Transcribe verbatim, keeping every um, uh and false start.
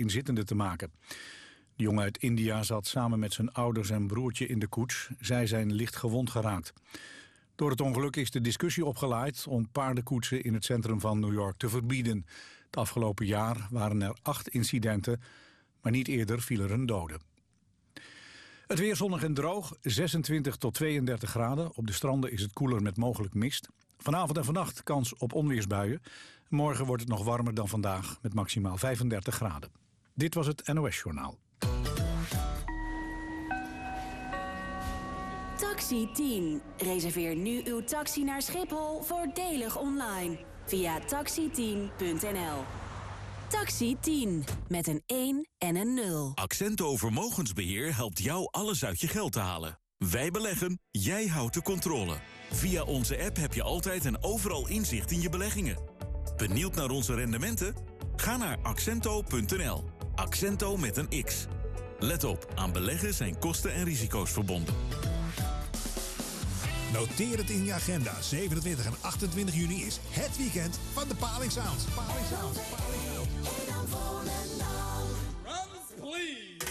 inzittenden te maken. De jongen uit India zat samen met zijn ouders en broertje in de koets. Zij zijn licht gewond geraakt. Door het ongeluk is de discussie opgelaaid om paardenkoetsen in het centrum van New York te verbieden. Het afgelopen jaar waren er acht incidenten, maar niet eerder viel er een dode. Het weer zonnig en droog, zesentwintig tot tweeëndertig graden. Op de stranden is het koeler met mogelijk mist. Vanavond en vannacht kans op onweersbuien. Morgen wordt het nog warmer dan vandaag met maximaal vijfendertig graden. Dit was het N O S-journaal. Taxi tien. Reserveer nu uw taxi naar Schiphol voordelig online via taxi tien punt n l. Taxi tien met een één en een nul. Accento Vermogensbeheer helpt jou alles uit je geld te halen. Wij beleggen, jij houdt de controle. Via onze app heb je altijd en overal inzicht in je beleggingen. Benieuwd naar onze rendementen? Ga naar accento punt n l. Accento met een X. Let op, aan beleggen zijn kosten en risico's verbonden. Noteer het in je agenda. zevenentwintig en achtentwintig juni is het weekend van de Paling Sound. Paling Sound. Paling Sound. Runs, please.